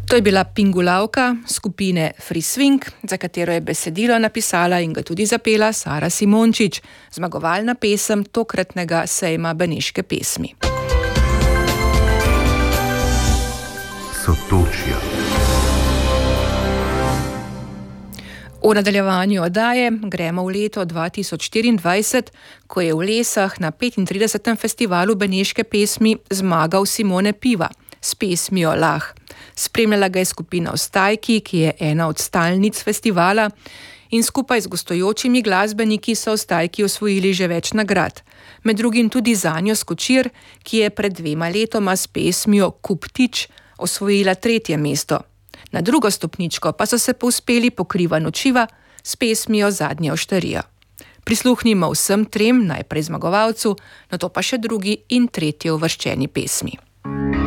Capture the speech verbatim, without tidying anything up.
To je bila Pingulavka skupine Free Swing, za katero je besedilo napisala in ga tudi zapela Sara Simončič, zmagovalna pesem tokratnega sejma beneške pesmi. Sotočja. V nadaljevanju oddaje gremo v leto dva tisoč štiriindvajset, ko je v Lesah na petintridesetem festivalu beneške pesmi zmagal Simone Piva s pesmijo Lah. Spremljala ga je skupina Ostajki, ki je ena od stalnic festivala, in skupaj z gostujočimi glasbeniki so Ostajki osvojili že več nagrad. Med drugim tudi Zanjo Skočir, ki je pred dvema letoma s pesmijo Kuptič osvojila tretje mesto. Na drugo stopničko pa so se povzpeli Pokriva nočiva s pesmijo Zadnja oštarija. Prisluhnimo vsem trem, najprej zmagovalcu, nato pa še drugi in tretji uvrščeni pesmi.